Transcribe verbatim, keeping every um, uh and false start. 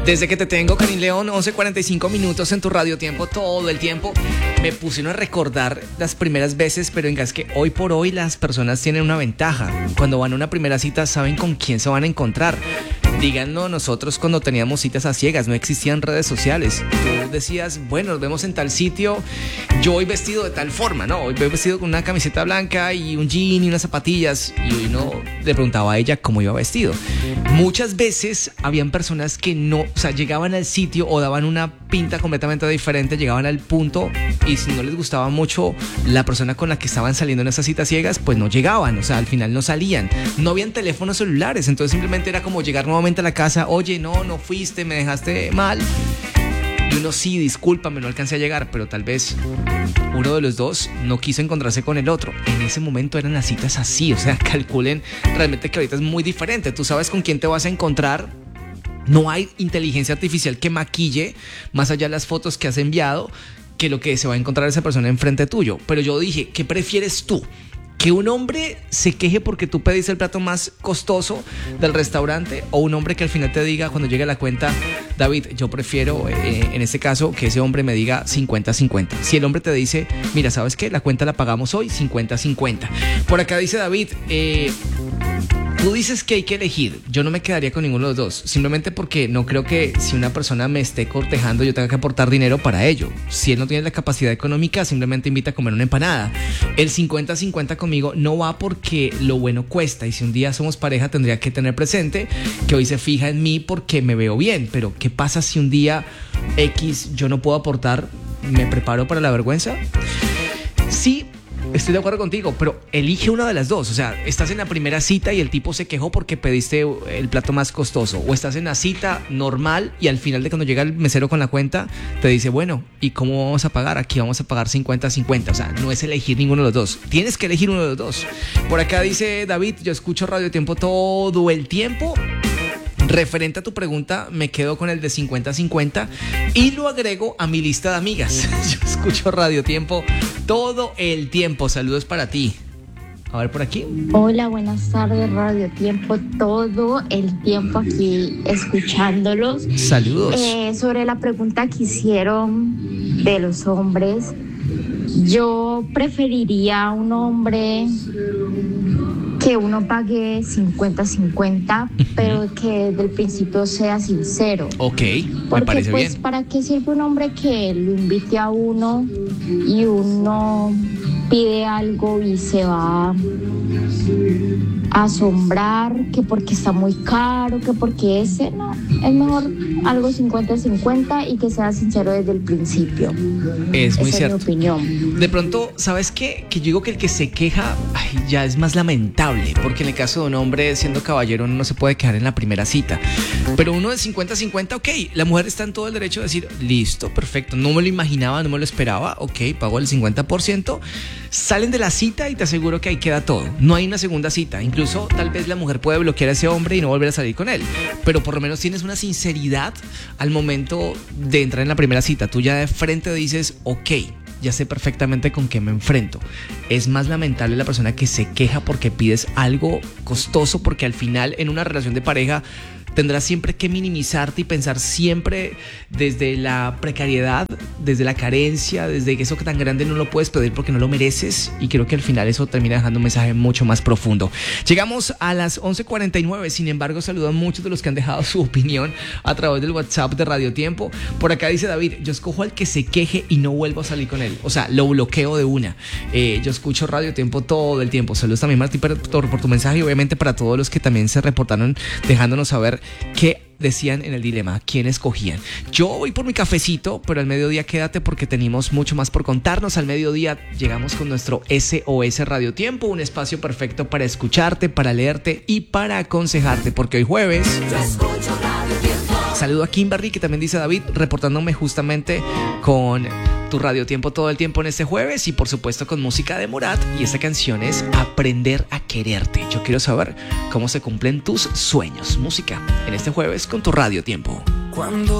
Desde que te tengo, Karin León, once cuarenta y cinco minutos en tu radio tiempo, todo el tiempo. Me pusieron a recordar las primeras veces, pero venga, es que hoy por hoy las personas tienen una ventaja. Cuando van a una primera cita saben con quién se van a encontrar. Díganlo, nosotros cuando teníamos citas a ciegas no existían redes sociales. Tú decías, bueno, nos vemos en tal sitio, yo voy vestido de tal forma, ¿no? Hoy voy vestido con una camiseta blanca y un jean y unas zapatillas, y uno le preguntaba a ella cómo iba vestido. Muchas veces habían personas que no, o sea, llegaban al sitio o daban una pinta completamente diferente, llegaban al punto, y si no les gustaba mucho la persona con la que estaban saliendo en esas citas ciegas, pues no llegaban, o sea, al final no salían. No habían teléfonos celulares, entonces simplemente era como llegar nuevamente a la casa, oye, no, no fuiste, me dejaste mal. Y uno, sí, discúlpame, no alcancé a llegar, pero tal vez uno de los dos no quiso encontrarse con el otro. En ese momento eran las citas así, o sea, calculen realmente que ahorita es muy diferente. Tú sabes con quién te vas a encontrar. No hay inteligencia artificial que maquille más allá de las fotos que has enviado que lo que se va a encontrar esa persona enfrente tuyo. Pero yo dije, ¿qué prefieres tú? ¿Que un hombre se queje porque tú pediste el plato más costoso del restaurante, o un hombre que al final te diga cuando llegue la cuenta, David, yo prefiero eh, en este caso que ese hombre me diga cincuenta cincuenta? Si el hombre te dice, mira, ¿sabes qué? La cuenta la pagamos hoy cincuenta cincuenta. Por acá dice David, eh... tú dices que hay que elegir. Yo no me quedaría con ninguno de los dos, simplemente porque no creo que si una persona me esté cortejando yo tenga que aportar dinero para ello. Si él no tiene la capacidad económica, simplemente invita a comer una empanada. El cincuenta cincuenta conmigo no va porque lo bueno cuesta, y si un día somos pareja tendría que tener presente que hoy se fija en mí porque me veo bien. Pero ¿qué pasa si un día X yo no puedo aportar? ¿Me preparo para la vergüenza? Sí, estoy de acuerdo contigo, pero elige una de las dos. O sea, estás en la primera cita y el tipo se quejó porque pediste el plato más costoso, o estás en la cita normal y al final de cuando llega el mesero con la cuenta te dice, bueno, ¿y cómo vamos a pagar? Aquí vamos a pagar cincuenta cincuenta. O sea, no es elegir ninguno de los dos, tienes que elegir uno de los dos. Por acá dice David, yo escucho Radio Tiempo todo el tiempo. Referente a tu pregunta, me quedo con el de cincuenta cincuenta y lo agrego a mi lista de amigas. Yo escucho Radio Tiempo todo el tiempo. Saludos para ti. A ver por aquí. Hola, buenas tardes, Radio Tiempo, todo el tiempo aquí escuchándolos. Saludos. Eh, sobre la pregunta que hicieron de los hombres, yo preferiría un hombre que uno pague cincuenta cincuenta, uh-huh, pero que desde el principio sea sincero. Ok, me porque, parece pues, bien. ¿para qué sirve un hombre que lo invite a uno y uno pide algo y se va a asombrar que porque está muy caro, que porque ese? No, es mejor algo cincuenta cincuenta y que sea sincero desde el principio. Es muy Esa cierto. Es mi opinión. De pronto, ¿sabes qué? Que yo digo que el que se queja, ay, ya es más lamentable, porque en el caso de un hombre siendo caballero uno no se puede quejar en la primera cita. Pero uno de cincuenta cincuenta, ok, la mujer está en todo el derecho de decir, listo, perfecto, no me lo imaginaba, no me lo esperaba, ok, pago el cincuenta por ciento. Salen de la cita y te aseguro que ahí queda todo. No hay una segunda cita. Incluso tal vez la mujer puede bloquear a ese hombre y no volver a salir con él. Pero por lo menos tienes una sinceridad al momento de entrar en la primera cita. Tú ya de frente dices, ok, ya sé perfectamente con qué me enfrento. Es más lamentable la persona que se queja porque pides algo costoso, porque al final en una relación de pareja tendrás siempre que minimizarte y pensar siempre desde la precariedad, desde la carencia, desde que eso que tan grande no lo puedes pedir porque no lo mereces, y creo que al final eso termina dejando un mensaje mucho más profundo. Llegamos a las once cuarenta y nueve, sin embargo saludo a muchos de los que han dejado su opinión a través del WhatsApp de Radio Tiempo. Por acá dice David, yo escojo al que se queje y no vuelvo a salir con él, o sea, lo bloqueo de una. eh, yo escucho Radio Tiempo todo el tiempo. Saludos también, Martí, por, por tu mensaje, y obviamente para todos los que también se reportaron dejándonos saber qué decían en el dilema, quién escogían. Yo voy por mi cafecito, pero al mediodía quédate porque tenemos mucho más por contarnos. Al mediodía llegamos con nuestro S O S Radio Tiempo, un espacio perfecto para escucharte, para leerte y para aconsejarte, porque hoy jueves... Saludo a Kimberly, que también dice David, reportándome justamente con tu Radio Tiempo todo el tiempo en este jueves, y por supuesto con música de Morat, y esa canción es Aprender a Quererte. Yo quiero saber cómo se cumplen tus sueños. Música en este jueves con tu Radio Tiempo. Cuando